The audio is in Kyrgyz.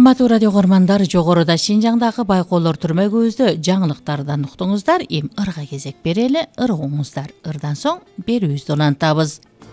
Урматтуу радио көрмандар, жогоруда Шинжаңдагы байкоолор түрмөгүбүздө жаңылыктардан уктуңуздар. Эми ырга кезек берели, ыргыңыздар. Ырдан соң берүүбүздү улантабыз.